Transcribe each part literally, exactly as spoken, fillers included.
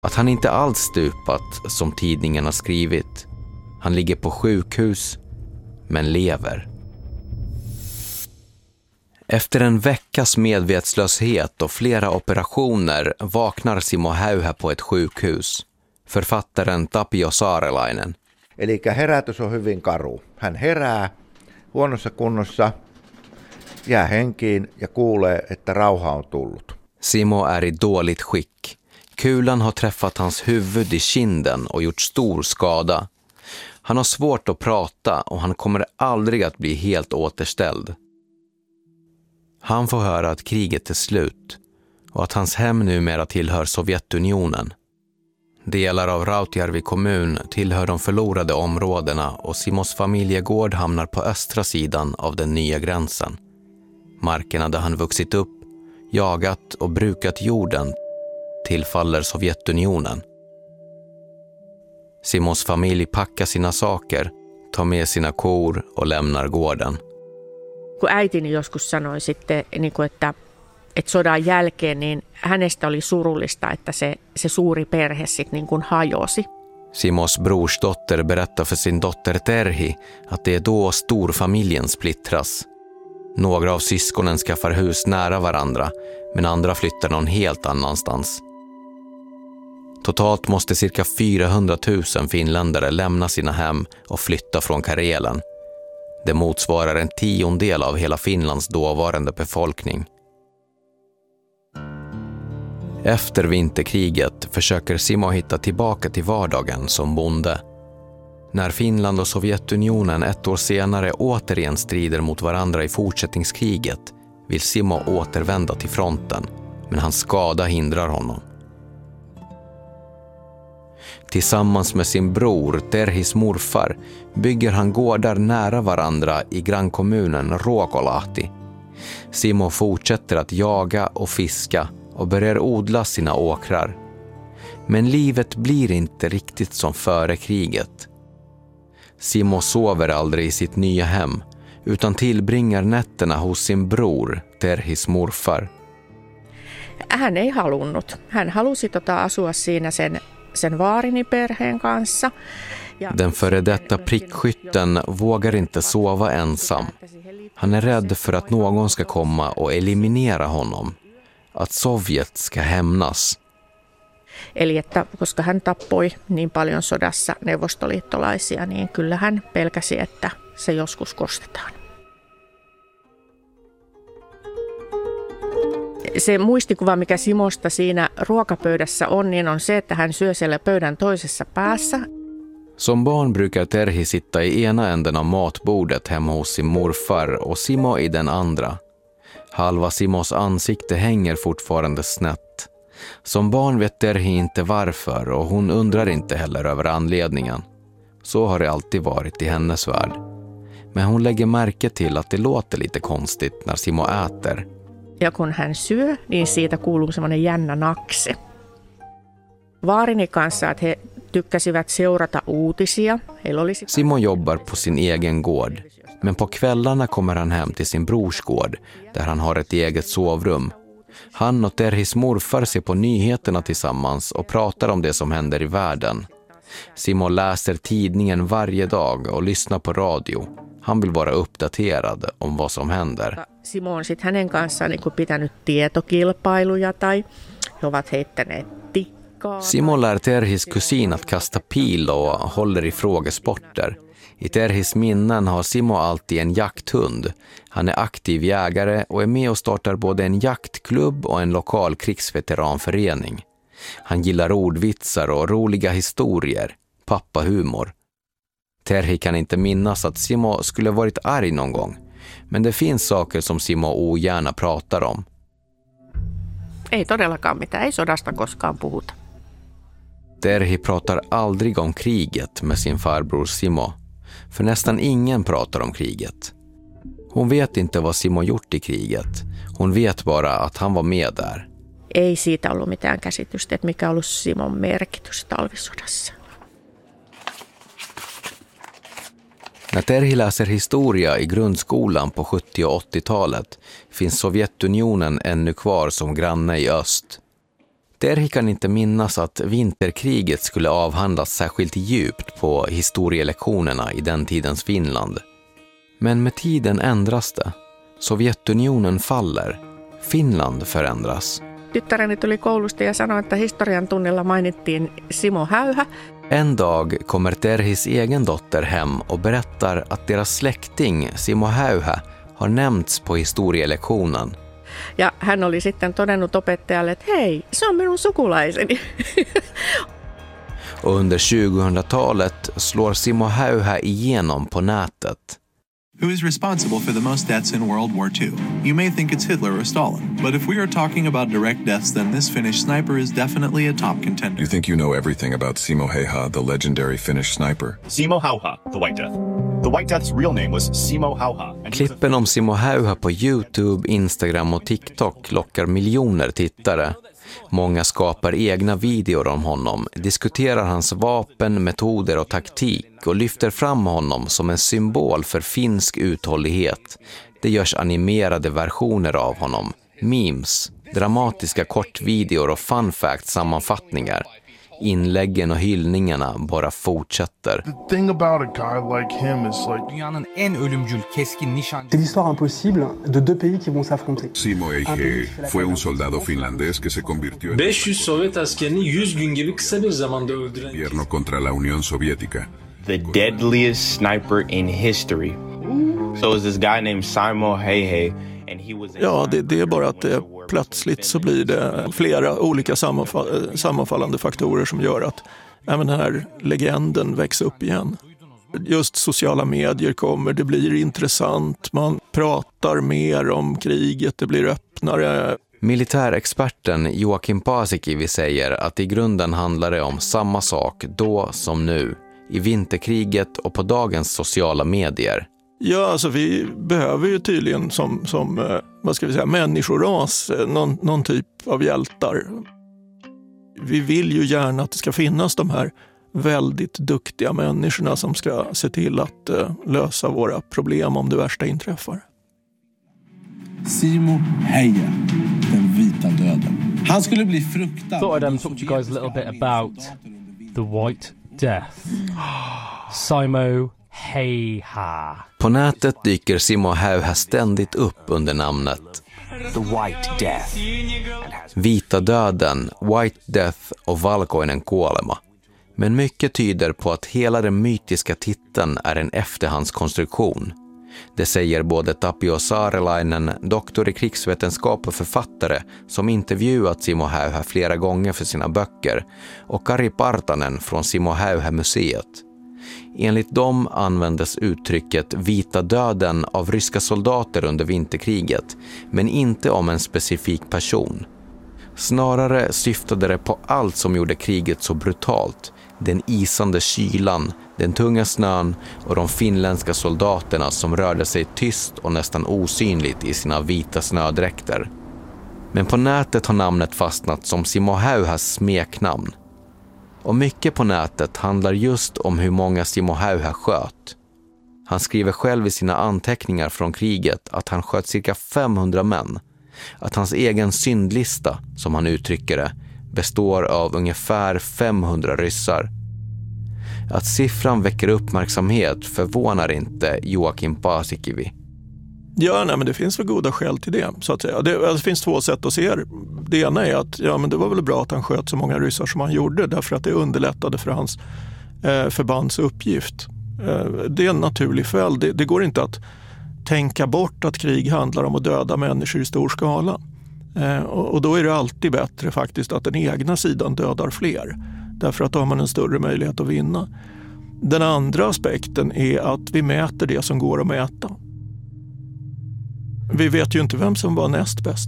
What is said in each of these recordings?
att han inte alls stupat som tidningen har skrivit. Han ligger på sjukhus, men lever. Efter en veckas medvetslöshet och flera operationer vaknar Simo Häyhä på ett sjukhus. Författaren Tapio Saarelainen. Eli herätys on hyvin karu. Hän herää huonossa kunnossa, jää henkiin ja kuulee, että rauha on tullut. Simo är i dåligt skick. Kulan har träffat hans huvud i kinden och gjort stor skada. Han har svårt att prata och han kommer aldrig att bli helt återställd. Han får höra att kriget är slut och att hans hem numera tillhör Sovjetunionen. Delar av Rautjärvi kommun tillhör de förlorade områdena och Simos familjegård hamnar på östra sidan av den nya gränsen. Markerna där han vuxit upp, jagat och brukat jorden tillfaller Sovjetunionen. Simos familj packar sina saker, tar med sina kor och lämnar gården. Kun äitini joskus sanoi sitten, että, että sodan jälkeen, niin hänestä oli surullista, että se, se suuri perhe sitten niin kuin hajosi. Simos brorsdotter berättar för sin dotter Terhi att det är då storfamiljen splittras. Några av syskonen skaffar hus nära varandra, men andra flyttar någon helt annanstans. Totalt måste cirka fyrahundratusen finländare lämna sina hem och flytta från Karelen. Det motsvarar en tiondel av hela Finlands dåvarande befolkning. Efter vinterkriget försöker Simo hitta tillbaka till vardagen som bonde. När Finland och Sovjetunionen ett år senare återigen strider mot varandra i fortsättningskriget vill Simo återvända till fronten, men hans skada hindrar honom. Tillsammans med sin bror Terhis morfar bygger han gårdar nära varandra i grannkommunen Ruokolahti. Simo fortsätter att jaga och fiska och börjar odla sina åkrar. Men livet blir inte riktigt som före kriget. Simo sover aldrig i sitt nya hem utan tillbringar nätterna hos sin bror Terhis morfar. Hän ei halunnut. Hän halusi tota asua siinä sen sen vaarini perheen kanssa. Den före detta prickskytten vågar inte sova ensam. Han är rädd för att någon ska komma och eliminera honom. Att Sovjet ska hämnas. Eli että koska hän tappoi niin paljon sodassa neuvostoliittolaisia, niin kyllä hän pelkäsi, että se joskus kostetaan. Se muistikuva, mikä Simosta siinä ruokapöydässä on, niin on se, että hän syö siellä pöydän toisessa päässä. Som barn brukar Terhi sitta i ena änden av matbordet hemma hos sin morfar och Simo i den andra. Halva Simos ansikte hänger fortfarande snett. Som barn vet Terhi inte varför och hon undrar inte heller över anledningen. Så har det alltid varit i hennes värld. Men hon lägger märke till att det låter lite konstigt när Simo äter. Ja kun hän syö, niin siitä kuuluu semmoinen jännä naksi. Vaarini kanssa, että he tykkäsivät seurata uutisia. Oli... Simo jobbar på sin egen gård, men på kvällarna kommer han hem till sin brors gård, där han har ett eget sovrum. Han och Terhis morfar ser på nyheterna tillsammans och pratar om det som händer i världen. Simo läser tidningen varje dag och lyssnar på radio. Han vill vara uppdaterad om vad som händer. Simo on sitten hänen kanssaan niin kuin pitänyt tietokilpailuja tai he ovat heittäneet tikkaa. Simo lär Terhis kusin att kasta pil och håller i frågesporter. I Terhis minnen har Simo alltid en jakthund. Han är aktiv jägare och är med och startar både en jaktklubb och en lokal krigsveteranförening. Han gillar ordvitsar och roliga historier, pappahumor. Terhi kan inte minnas att Simo skulle varit arg någon gång, men det finns saker som Simo ogärna pratar om. Ei todellakaan mitään, ei sodasta koskaan puhuta. Terhi pratar aldrig om kriget med sin farbror Simo, för nästan ingen pratar om kriget. Hon vet inte vad Simo gjort i kriget, hon vet bara att han var med där. Ei siitä ollut mitään käsitystä, että mikä ollut Simon merkitys talvisodassa. När Terhi läser historia i grundskolan på sjuttio- och åttiotalet finns Sovjetunionen ännu kvar som granne i öst. Terhi kan inte minnas att vinterkriget skulle avhandlas särskilt djupt på historielektionerna i den tidens Finland. Men med tiden ändras det. Sovjetunionen faller. Finland förändras. Tyttäreni tuli koulusta ja sanoi, että historian tunnilla mainittiin Simo Häyhä. En dag kommer Terhis egen dotter hem och berättar att deras släkting Simo Häyhä har nämnts på historielektionen. Ja hän oli sitten todennut opettajalle, että hei, se on minun sukulaiseni. Och under tjugohundratalet slår Simo Häyhä igenom på nätet. Who is responsible for the most deaths in World War Two? You may think it's Hitler or Stalin, but if we are talking about direct deaths, then this Finnish sniper is definitely a top contender. You think you know everything about Simo Häyhä, the legendary Finnish sniper? Simo Häyhä, the White Death. The White Death's real name was Simo Häyhä. Klippen om Simo Häyhä på YouTube, Instagram och TikTok lockar miljoner tittare. Många skapar egna videor om honom, diskuterar hans vapen, metoder och taktik och lyfter fram honom som en symbol för finsk uthållighet. Det görs animerade versioner av honom, memes, dramatiska kortvideor och fun fact-sammanfattningar. Inläggen och hyllningarna bara fortsätter. The thing about a guy like him is like Dünyanın en ölümcül keskin nişancı. C'est l'histoire impossible de deux pays qui vont s'affronter. Simo Häyhä fue un soldado finlandés que se convirtió en beş yüz Sovyet askerini yüz gün gibi kısa bir zamanda öldüren gobierno contra la Unión Soviética. The deadliest sniper in history. So is this guy named Simo Häyhä. Ja, det, det är bara att det, plötsligt så blir det flera olika sammanfall, sammanfallande faktorer som gör att även den här legenden växer upp igen. Just sociala medier kommer, det blir intressant, man pratar mer om kriget, det blir öppnare. Militärexperten Joakim Paasikivi säger att i grunden handlar det om samma sak då som nu, i vinterkriget och på dagens sociala medier. Ja, alltså vi behöver ju tydligen som, som vad ska vi säga, människoras, någon, någon typ av hjältar. Vi vill ju gärna att det ska finnas de här väldigt duktiga människorna som ska se till att uh, lösa våra problem om det värsta inträffar. Simo Häyhä, den vita döden. Han skulle bli fruktad. Thought I'd um, talk to you guys a little bit about the White Death. Simo Häyhä. På nätet dyker Simo Häyhä ständigt upp under namnet The White Death. Vita döden, White Death och valkoinen kuolema. Men mycket tyder på att hela den mytiska titeln är en efterhandskonstruktion. Det säger både Tapio Saarelainen, doktor i krigsvetenskap och författare som intervjuat Simo Häyhä flera gånger för sina böcker, och Kari Partanen från Simo Häyhä-museet. Enligt dem användes uttrycket vita döden av ryska soldater under vinterkriget, men inte om en specifik person. Snarare syftade det på allt som gjorde kriget så brutalt. Den isande kylan, den tunga snön och de finländska soldaterna som rörde sig tyst och nästan osynligt i sina vita snödräkter. Men på nätet har namnet fastnat som Simo Häyhäs smeknamn. Och mycket på nätet handlar just om hur många Simo Häyhä sköt. Han skriver själv i sina anteckningar från kriget att han sköt cirka femhundra män. Att hans egen syndlista, som han uttrycker det, består av ungefär femhundra ryssar. Att siffran väcker uppmärksamhet förvånar inte Joakim Paasikivi. Ja, nej, men det finns väl goda skäl till det, så att säga. Det, alltså, det finns två sätt att se det. Det ena är att ja, men det var väl bra att han sköt så många ryssar som han gjorde, därför att det underlättade för hans eh, förbands uppgift. Eh, det är en naturlig följd. Det, det går inte att tänka bort att krig handlar om att döda människor i stor skala. Eh, och, och då är det alltid bättre faktiskt att den egna sidan dödar fler, därför att då har man en större möjlighet att vinna. Den andra aspekten är att vi mäter det som går att mäta. Vi vet ju inte vem som var näst bäst.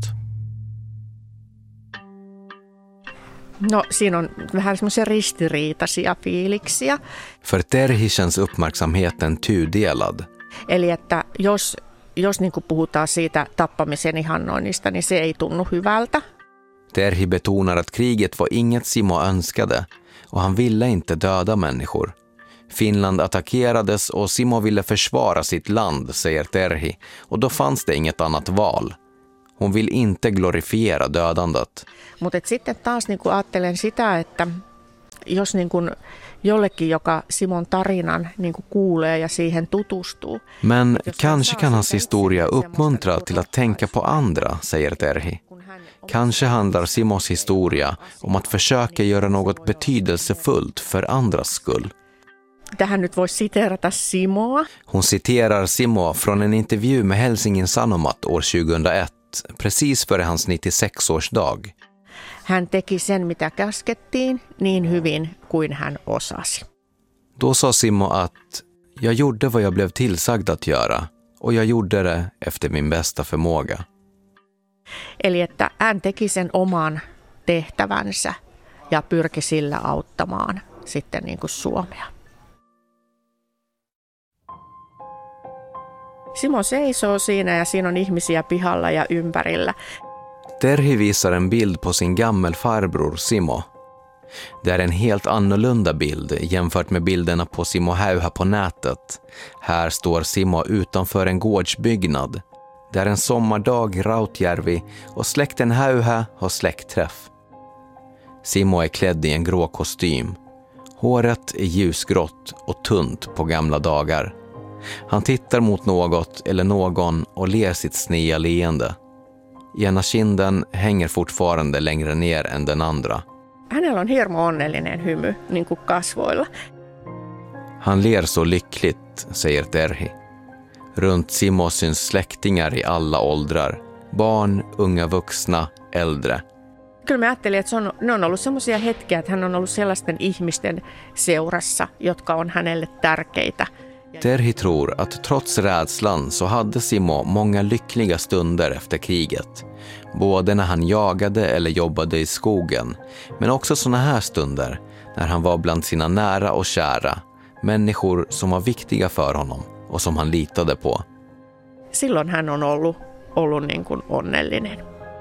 No, siinä on vähän semmoisia ristiriitaisia fiiliksiä. För Terhi känns uppmärksamheten tudelad. Eli että jos, jos niin kuin puhutaan siitä tappamisen ihannoinnista, niin se ei tunnu hyvältä. Terhi betonar att kriget var inget Simo önskade och han ville inte döda människor. Finland attackerades och Simo ville försvara sitt land, säger Terhi, och då fanns det inget annat val. Hon vill inte glorifiera dödandet. Mutta sitten taas niin kuin ajattelen sitä, että jos niin kuin jollekin, joka Simon tarinan niin kuin kuulee ja siihen tutustuu. Men kanske kan hans historia uppmuntra till att tänka på andra, säger Terhi. Kanske handlar Simos historia om att försöka göra något betydelsefullt för andras skull. Tähän nyt voisi siteerata Simoa. Hon citerar Simo från en intervju med Helsingin Sanomat år tjugohundraett, precis före hans nittiosex-årsdag. Hän teki sen, mitä käskettiin, niin hyvin kuin hän osasi. Då sa Simo att jag gjorde vad jag blev tillsagd att göra och jag gjorde det efter min bästa förmåga. Eli että hän teki sen oman tehtävänsä ja pyrki sillä auttamaan sitten niin kuin Suomea. Simo seisoo siinä ja siinä on ihmisiä pihalla ja ympärillä. Terhi visar en bild på sin gammelfarbror Simo. Det är en helt annorlunda bild jämfört med bilderna på Simo Häyhä på nätet. Här står Simo utanför en gårdsbyggnad. Det är en sommardag i Rautjärvi och släkten Häyhä har släktträff. Simo är klädd i en grå kostym. Håret är ljusgrått och tunt på gamla dagar. Han tittar mot något eller någon och ler sitt snea leende. Ena kinden hänger fortfarande längre ner än den andra. Hänellä on hirmo onnellinen hymy, niin kuin kasvoilla. Han ler så lyckligt, säger Terhi. Runt Simo syns släktingar i alla åldrar. Barn, unga vuxna, äldre. Kyllä mä ajattelin, että se on, ne on ollut semmoisia hetkiä, että hän on ollut sellaisten ihmisten seurassa, jotka on hänelle tärkeitä. Terhi tror att trots rädslan så hade Simo många lyckliga stunder efter kriget. Både när han jagade eller jobbade i skogen, men också såna här stunder när han var bland sina nära och kära, människor som var viktiga för honom och som han litade på. Silloin hän on ollut, ollut niin kuin onnellinen.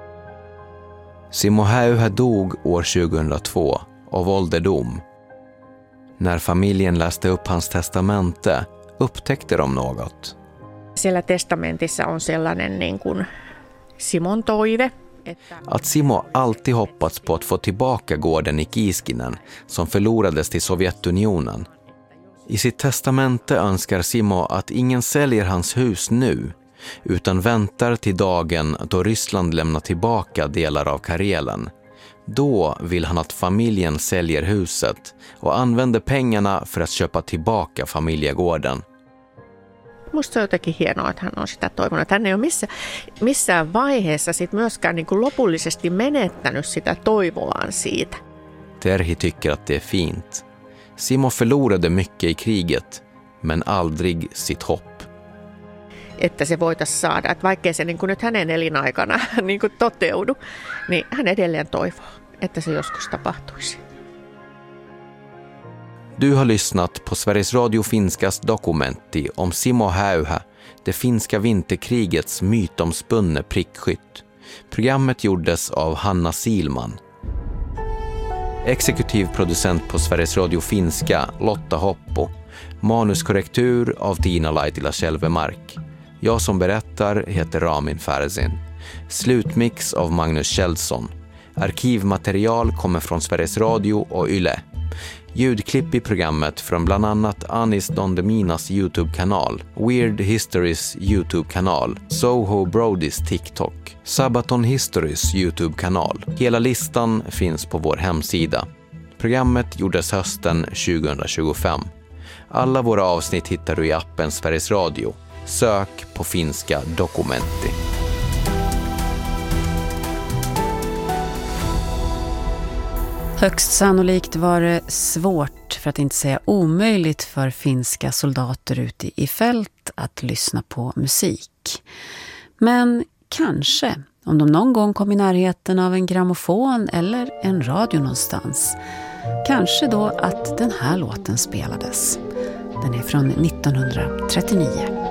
Simo Häyhä dog år tjugohundratvå av ålderdom. När familjen läste upp hans testamente upptäckte de något. Siellä testamentissa on sellainen niin kuin Simon toive. Että att Simo alltid hoppats på att få tillbaka gården i Kiiskinen som förlorades till Sovjetunionen. I sitt testamente önskar Simo att ingen säljer hans hus nu utan väntar till dagen då Ryssland lämnar tillbaka delar av Karelen. Då vill han att familjen säljer huset och använder pengarna för att köpa tillbaka familjegården. Musta se on jotenkin hienoa, että hän on sitä toivonut. Hän ei ole missä, missään vaiheessa sit myöskään niin kuin lopullisesti menettänyt sitä toivoaan siitä. Terhi tycker att det är fint. Simo förlorade mycket i kriget, men aldrig sitt hopp. Että se voitaisiin saada, että vaikkei se niin kuin nyt hänen elinaikana niin kuin toteudu, niin hän edelleen toivoo, että se joskus tapahtuisi. Du har lyssnat på Sveriges Radio Finskas dokumenti om Simo Häyhä, det finska vinterkrigets mytomspunne prickskytt. Programmet gjordes av Hanna Silman. Exekutiv producent på Sveriges Radio Finska, Lotta Hoppo. Manuskorrektur av Tina Laitila Kjellvemark. Jag som berättar heter Ramin Farzin. Slutmix av Magnus Kjellson. Arkivmaterial kommer från Sveriges Radio och Yle. Ljudklipp i programmet från bland annat Anis Don Deminas YouTube-kanal, Weird Histories YouTube-kanal, Soho Brodys TikTok, Sabaton Histories YouTube-kanal. Hela listan finns på vår hemsida. Programmet gjordes hösten tjugohundratjugofem. Alla våra avsnitt hittar du i appen Sveriges Radio. Sök på finska dokumenti. Högst sannolikt var det svårt, för att inte säga omöjligt, för finska soldater ute i fält att lyssna på musik. Men kanske, om de någon gång kom i närheten av en grammofon eller en radio någonstans, kanske då att den här låten spelades. Den är från nittonhundratrettionio.